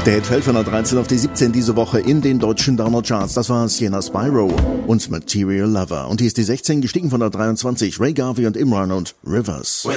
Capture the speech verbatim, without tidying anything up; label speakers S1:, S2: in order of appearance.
S1: Der Hit fällt von der dreizehn auf die siebzehn diese Woche in den deutschen Download-Charts. Das war Sienna Spyro und Material Lover. Und hier ist die sechzehn gestiegen von der dreiundzwanzig. Ray Garvey und Imran und Rivers.